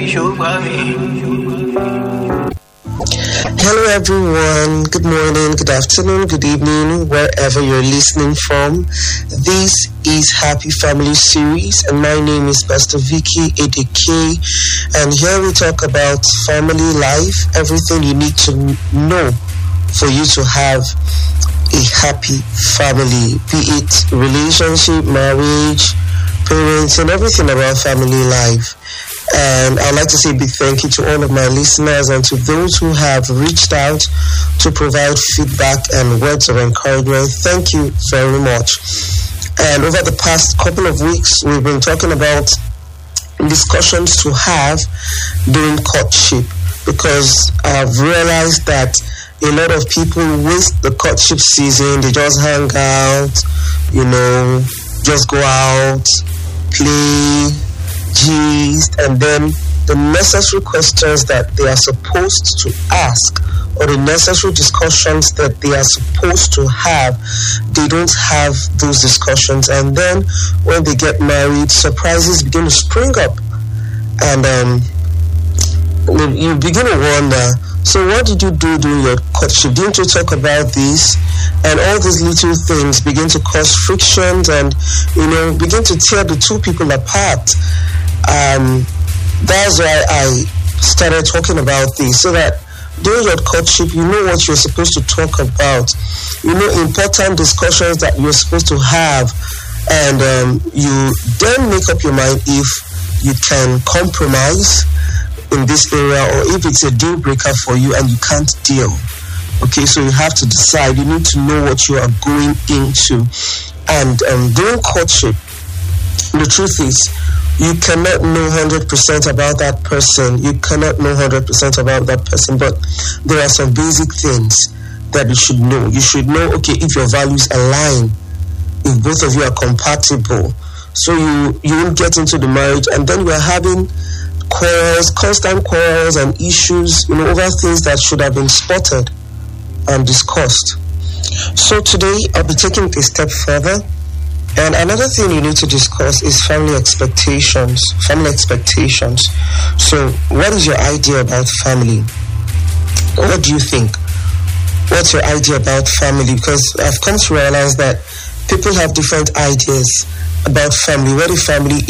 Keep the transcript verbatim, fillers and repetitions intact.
Hello everyone, good morning, good afternoon, good evening, wherever you're listening from. This is Happy Family Series and my name is Pastor Vicky Edeke, and here we talk about family life, everything you need to know for you to have a happy family, be it relationship, marriage, parents, and everything about family life. And I'd like to say a big thank you to all of my listeners and to those who have reached out to provide feedback and words of encouragement. Thank you very much. And over the past couple of weeks, we've been talking about discussions to have during courtship, because I've realized that a lot of people waste the courtship season. They just hang out, you know, just go out, play, gist, and then the necessary questions that they are supposed to ask or the necessary discussions that they are supposed to have, they don't have those discussions. And then when they get married, surprises begin to spring up, and um, you begin to wonder, so what did you do during your courtship? Didn't you talk about this? And all these little things begin to cause frictions and, you know, begin to tear the two people apart. Um, that's why I started talking about this, so that during your courtship, you know what you're supposed to talk about. You know important discussions that you're supposed to have, and um, you then make up your mind if you can compromise in this area or if it's a deal breaker for you and you can't deal. Okay, so you have to decide. You need to know what you are going into. And um, during courtship, the truth is, you cannot know one hundred percent about that person. You cannot know one hundred percent about that person. But there are some basic things that you should know. You should know, okay, if your values align, if both of you are compatible. So you, you won't get into the marriage and then you are having quarrels, constant quarrels and issues, you know, over things that should have been spotted and discussed. So today I'll be taking it a step further. And another thing you need to discuss is family expectations. Family expectations. So what is your idea about family? What do you think? What's your idea about family? Because I've come to realize that people have different ideas about family. What if family